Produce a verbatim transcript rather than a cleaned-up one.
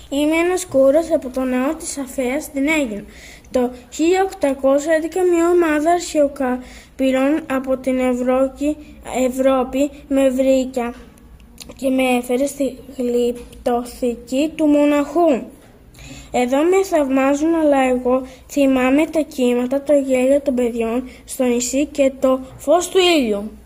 Είμαι ένας κούρος από το ναό της Αφέας στην Αίγυπτο. Το χίλια οκτακόσια έντεκα μια ομάδα αρχαιοκαπηρών από την Ευρώπη, Ευρώπη με βρήκε και με έφερε στη γλυπτοθήκη του μοναχού. Εδώ με θαυμάζουν, αλλά εγώ θυμάμαι τα κύματα, το γέλιο των παιδιών στο νησί και το φως του ήλιου.